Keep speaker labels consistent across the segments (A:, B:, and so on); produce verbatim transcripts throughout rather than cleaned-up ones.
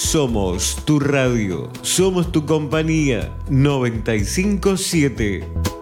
A: Somos tu radio, somos tu compañía. noventa y cinco punto siete.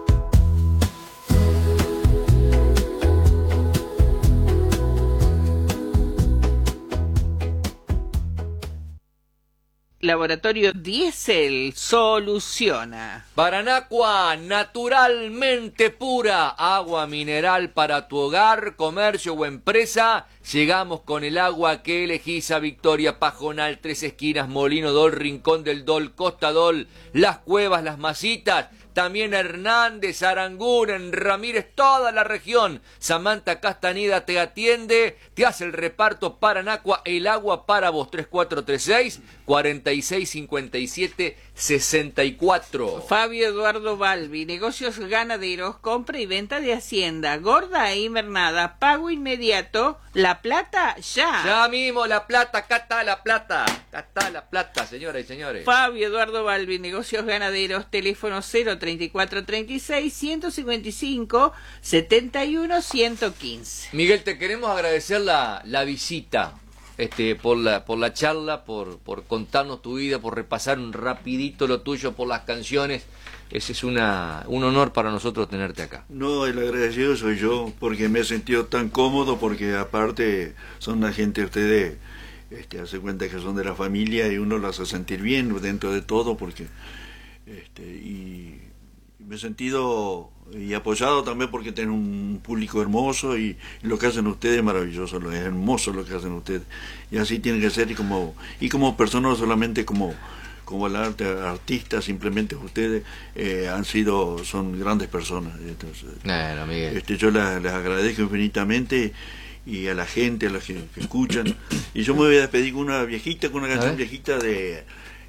B: Laboratorio Diesel soluciona.
C: Paranacua, naturalmente pura, agua mineral para tu hogar, comercio o empresa. Llegamos con el agua que elegís a Victoria, Pajonal, Tres Esquinas, Molino Dol, Rincón del Dol, Costa Dol, Las Cuevas, Las Masitas. También Hernández, Aranguren, Ramírez, toda la región. Samantha Castaneda te atiende, te hace el reparto. Paranacua, el agua para vos. tres cuatro tres seis, cuatro seis cinco siete, seis cuatro.
B: Fabio Eduardo Balbi, negocios ganaderos, compra y venta de hacienda, gorda e invernada, pago inmediato. La plata ya.
C: Ya mismo la plata, acá está la plata. Acá está la plata, señoras y señores.
B: Fabio Eduardo Balbi, negocios ganaderos, teléfono cero treinta y cuatro treinta y seis, ciento cincuenta y cinco, setenta y uno, ciento quince.
C: Miguel, te queremos agradecer la, la visita, este, por la, por la charla, por, por contarnos tu vida, por repasar un rapidito lo tuyo, por las canciones. Ese es una, un honor para nosotros tenerte acá.
D: No, el agradecido soy yo, porque me he sentido tan cómodo, porque aparte son la gente, ustedes, este, hace cuenta que son de la familia y uno las hace sentir bien dentro de todo, porque, este, y me he sentido y apoyado también porque tienen un público hermoso y, y lo que hacen ustedes es maravilloso, lo es hermoso lo que hacen ustedes, y así tiene que ser, y como, y como personas, no solamente como como el arte, artistas, simplemente ustedes eh, han sido, son grandes personas. Entonces,
C: bueno, Miguel.
D: Este, yo les, les agradezco infinitamente, y a la gente, a los que, que escuchan. Y yo me voy a despedir con una viejita, con una canción viejita de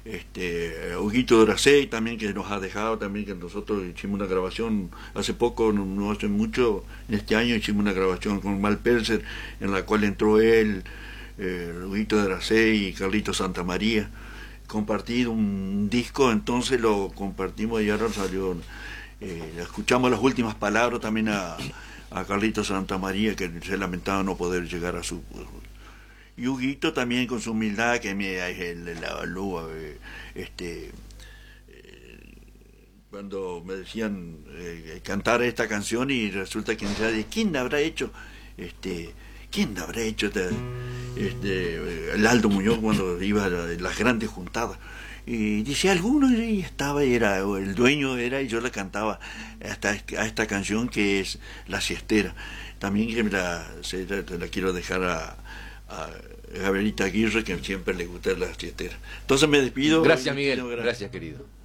D: este Huguito Doracey, también, que nos ha dejado, también que nosotros hicimos una grabación hace poco, no, no hace mucho, en este año hicimos una grabación con Malpenser, en la cual entró él, eh, Huguito Doracey y Carlito Santamaría. Compartido un disco, entonces lo compartimos y ahora salió, eh, escuchamos las últimas palabras también a, a Carlito Santamaría, que se lamentaba no poder llegar a su... Y Huguito también con su humildad, que me la evalúa, eh, este, eh, cuando me decían eh, cantar esta canción, y resulta que decía, ¿quién habrá hecho este quién habrá hecho este, este el Aldo Muñoz cuando iba a las grandes juntadas? Y dice alguno, y estaba, y era el dueño era, y yo la cantaba hasta a esta canción que es La Siestera, también que me la, se, la, la quiero dejar a, a Gabrielita Aguirre, que siempre le gusta La Siestera. Entonces me despido.
C: Gracias, Miguel. Gracias, querido.